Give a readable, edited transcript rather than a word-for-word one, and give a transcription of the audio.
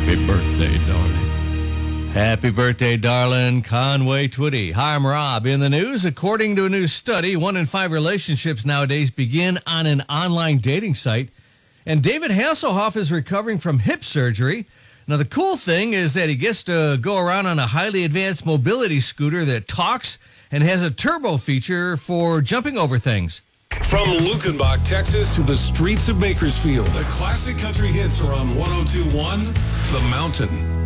Happy birthday, darling. Happy birthday, darling. Conway Twitty. Hi, I'm Rob. In the news, according to a new study, 1 in 5 relationships nowadays begin on an online dating site. And David Hasselhoff is recovering from hip surgery. Now, the cool thing is that he gets to go around on a highly advanced mobility scooter that talks and has a turbo feature for jumping over things. From Lukenbach, Texas, to the streets of Bakersfield, the classic country hits are on 102.1 The Mountain.